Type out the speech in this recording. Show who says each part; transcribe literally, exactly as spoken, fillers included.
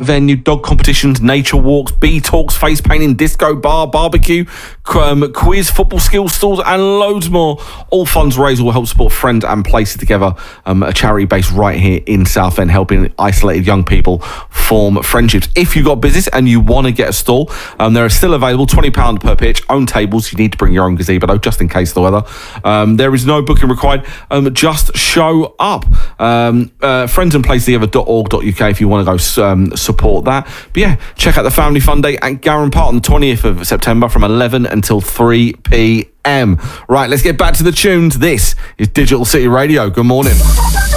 Speaker 1: venue, dog competitions, nature walks, bee talks, face painting, disco bar, barbecue, um, quiz, football skills stalls, and loads more. All funds raised will help support Friends and Places Together, um, a charity based right here in Southend, helping isolated young people form friendships. If you've got business and you want to get a stall, um, there are still available, twenty pounds per pitch, own tables. You need to bring your own gazebo though, just in case the weather. Um, there is no booking required. Um, just show up. Um, uh, friends and places together dot org dot U K if you want to go um, support that. But yeah, check out the Family Fun Day at Garum Park on the twentieth of September from eleven until three p.m. Right, let's get back to the tunes. This is Digital City Radio. Good morning.